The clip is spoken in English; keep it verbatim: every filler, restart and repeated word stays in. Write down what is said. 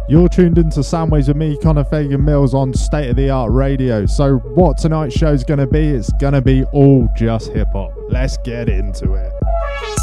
You're tuned into Soundwaves with me, Connor Fagan Mills, on State of the Art Radio. So what tonight's show's going to be, it's going to be all just hip hop. Let's get into it.